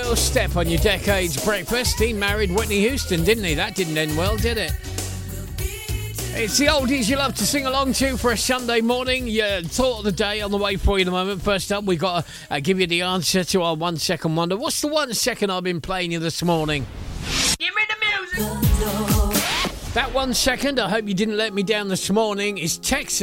little step on your Decades breakfast. He married Whitney Houston, didn't he? That didn't end well, did it? It's the oldies you love to sing along to for a Sunday morning. Your thought of the day on the way for you in a moment. First up, we've got to give you the answer to our 1 second wonder. What's the 1 second I've been playing you this morning? Give me the music! That 1 second, I hope you didn't let me down this morning, is Texas.